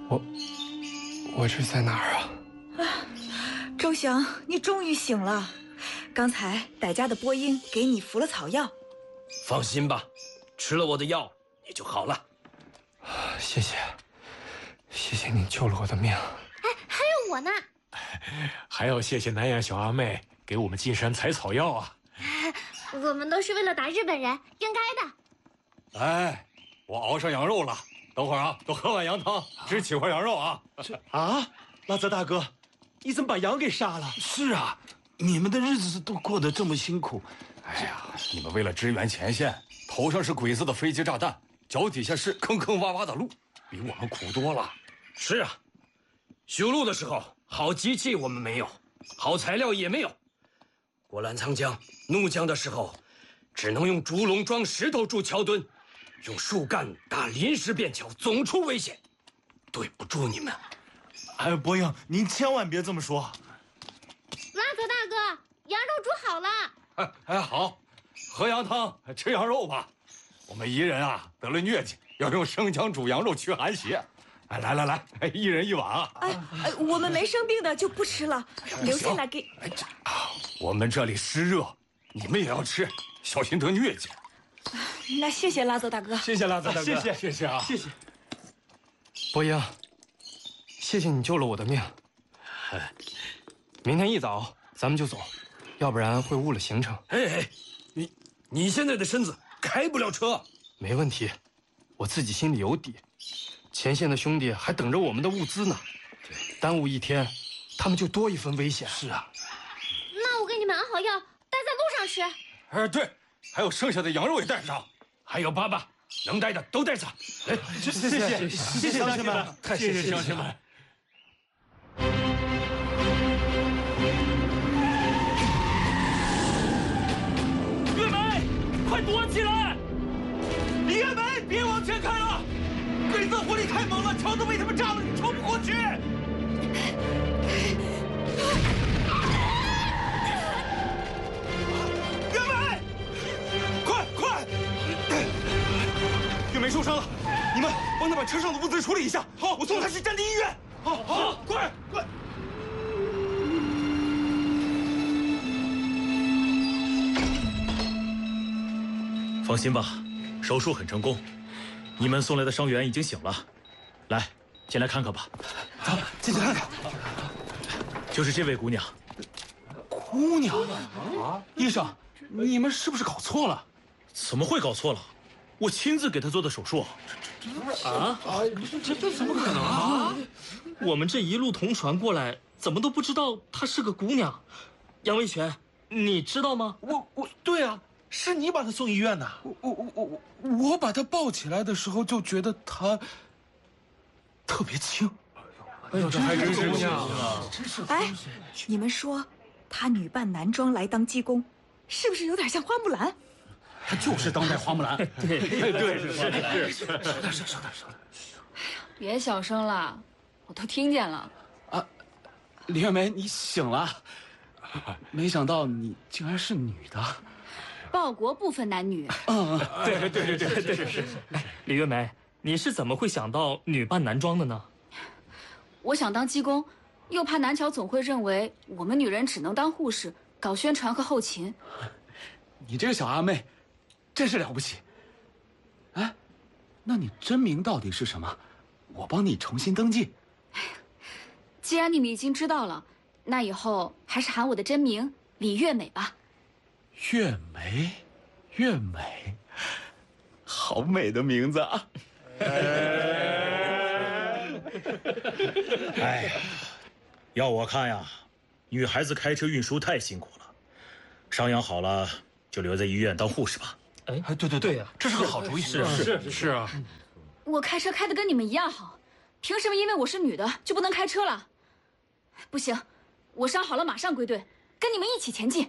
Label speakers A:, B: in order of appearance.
A: 我这在哪儿啊？
B: 周翔，你终于醒了。刚才傣家的播音给你服了草药。
C: 放心吧，吃了我的药你就好了。
A: 谢谢，谢谢你救了我的命。
D: 哎，还有我呢。
E: 还要谢谢南阳小阿妹给我们进山采草药啊。
D: 我们都是为了打日本人，应该的。
F: 哎，我熬上羊肉了，等会儿啊，都喝碗羊汤，吃几块羊肉啊。
G: 拉泽大哥，你怎么把羊给杀了？
H: 是啊，你们的日子都过得这么辛苦。
F: 哎呀，你们为了支援前线，头上是鬼子的飞机炸弹，脚底下是坑坑洼洼的路，比我们苦多了。
C: 是啊，修路的时候，好机器我们没有，好材料也没有。过澜沧江、怒江的时候，只能用竹笼装石头筑桥墩，用树干搭临时便桥，总出危险。对不住你们。
G: 哎，伯英，您千万别这么说。
D: 拉泽大哥，羊肉煮好了。
F: 哎，好，喝羊汤，吃羊肉吧。我们彝人啊得了疟疾，要用生姜煮羊肉驱寒邪。哎，来，一人一碗啊。
B: 我们没生病的就不吃了，留下来给。
F: 我们这里湿热，你们也要吃，小心得疟疾。
B: 那谢谢拉泽大哥。
G: 谢谢拉泽大哥，
F: 谢谢啊，
G: 谢谢。
A: 伯英，谢谢你救了我的命。明天一早咱们就走，要不然会误了行程。
C: 哎，你现在的身子开不了车。
A: 没问题，我自己心里有底。前线的兄弟还等着我们的物资呢，耽误一天，他们就多一分危险。
H: 是啊，
D: 那我给你们安好药，带在路上吃。
F: 哎，对，还有剩下的羊肉也带上，
C: 还有爸爸，能带的都带上。来，
G: 谢谢乡亲们，
E: 太谢谢乡亲们。
G: 月梅，快躲起来！月梅，别往前看了，鬼子火力太猛了，桥都被他们炸了，你冲不过去。月梅，快！月梅受伤了，你们帮他把车上的物资处理一下。好，我送他去战地医院。好，快！
I: 放心吧，手术很成功，你们送来的伤员已经醒了。来，进来看看吧。
G: 走，进去看看。
I: 就是这位姑娘。
H: 姑娘啊，医生，你们是不是搞错了？
I: 怎么会搞错了？我亲自给她做的手术。
H: 这怎么可能啊？
J: 我们这一路同船过来，怎么都不知道她是个姑娘。杨维全，你知道吗？
H: 对啊，是你把她送医院的。我把她抱起来的时候就觉得她特别轻。
E: 哎呦，这还真是姑娘啊！
B: 哎，你们说她女扮男装来当济公，是不是有点像花木兰？
H: 她就是当代花木兰。
E: 对，是。
H: 稍等。
K: 别小声了，我都听见了。
H: 李月梅，你醒了？没想到你竟然是女的。
K: 报国不分男女。
J: 对。哎，李月梅，你是怎么会想到女扮男装的呢？
K: 我想当技工，又怕南桥总会认为我们女人只能当护士，搞宣传和后勤。
H: 你这个小阿妹，真是了不起。哎，那你真名到底是什么？我帮你重新登记。
K: 既然你们已经知道了，那以后还是喊我的真名李月美吧。
H: 月美，好美的名字啊！
I: 哎呀，要我看呀，女孩子开车运输太辛苦了，伤养好了就留在医院当护士吧。
H: 哎，对呀，这是个好主意。
E: 是啊。
K: 我开车开得跟你们一样好，凭什么因为我是女的就不能开车了？不行，我伤好了马上归队，跟你们一起前进。